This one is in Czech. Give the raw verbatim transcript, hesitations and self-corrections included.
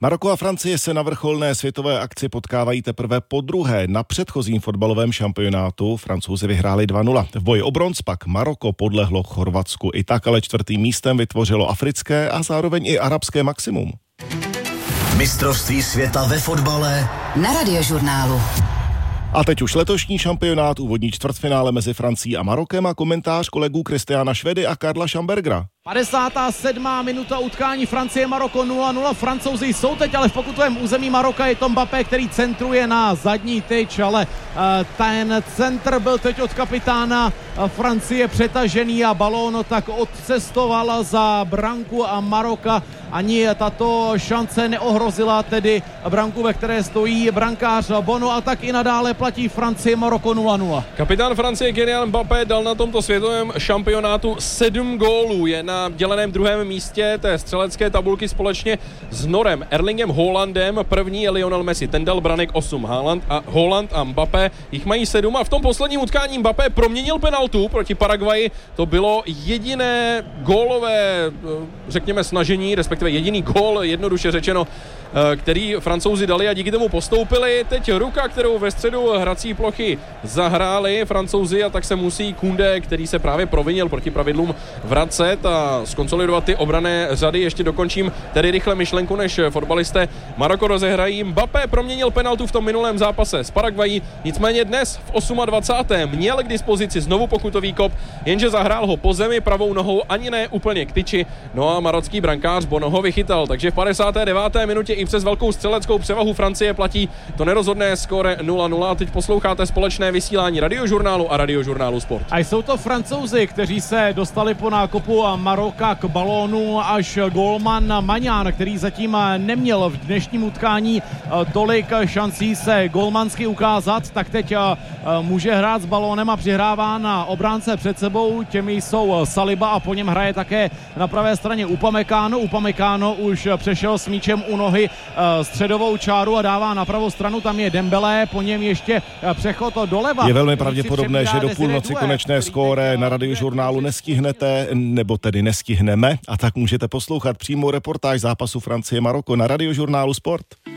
Maroko a Francie se na vrcholné světové akci potkávají teprve po druhé. Na předchozím fotbalovém šampionátu Francouzi vyhráli dva nula. V boji o bronz pak Maroko podlehlo Chorvatsku. I tak ale čtvrtým místem vytvořilo africké a zároveň i arabské maximum. Mistrovství světa ve fotbale na Radiožurnálu. A teď už letošní šampionát, úvodní čtvrtfinále mezi Francií a Marokem a komentář kolegů Kristiána Švedy a Karla Šambergera. padesátá sedmá minuta utkání Francie-Maroko nula nula. Francouzi jsou teď ale v pokutovém území Maroka. Je to Mbappé, který centruje na zadní tyč, ale uh, ten centr byl teď od kapitána uh, Francie přetažený a balón tak odcestoval za branku a Maroka. Ani tato šance neohrozila tedy branku, ve které stojí brankář Bono, a tak i nadále platí Francie-Maroko nula nula. Kapitán Francie Kylian Mbappé dal na tomto světovém šampionátu sedm gólů. Je na děleném druhém místě té střelecké tabulky společně s Norem Erlingem Haalandem. První je Lionel Messi, ten dal branek osm. Haaland a, Haaland a Mbappé jich mají sedm a v tom posledním utkání Mbappé proměnil penaltu proti Paraguayi. To bylo jediné gólové, řekněme, snažení, respektive jediný gól, jednoduše řečeno, který Francouzi dali a díky tomu postoupili. Teď ruka, kterou ve středu hrací plochy zahráli Francouzi, a tak se musí Koundé, který se právě provinil proti pravidlům, vracet a skonsolidovat ty obranné řady. Ještě dokončím tedy rychle myšlenku, než fotbalisté Maroko rozehrají. Mbappé proměnil penaltu v tom minulém zápase s Paraguají, nicméně dnes v dvacátém osmém měl k dispozici znovu pokutový kop, jenže zahrál ho po zemi pravou nohou, ani ne úplně k tyči, no a marocký brankář Bono ho vychytal, takže v padesáté deváté minutě i přes velkou střeleckou převahu Francie platí to nerozhodné skóre nula nula. A teď posloucháte společné vysílání Radiožurnálu a Radiožurnálu Sport. A jsou to Francouzi, kteří se dostali po nákopu Maroka k balónu až gólman Maňán, který zatím neměl v dnešním utkání tolik šancí se gólmansky ukázat, tak teď může hrát s balónem a přihrává na obránce před sebou. Těmi jsou Saliba a po něm hraje také na pravé straně Upamecano. Upamecano už přešel s míčem u nohy středovou čáru a dává na pravou stranu, tam je Dembélé, po něm ještě přechod doleva. Je velmi pravděpodobné, že do půlnoci konečné skóre na Radiožurnálu nestihnete, nebo tedy nestihneme, a tak můžete poslouchat přímou reportáž zápasu Francie-Maroko na Radiožurnálu Sport.